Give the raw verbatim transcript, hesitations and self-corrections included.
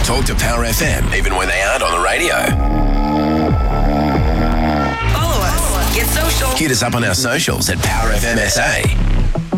talk to Power F M even when they aren't on the radio. Follow us. Get social. Hit us up on our socials at Power F M S A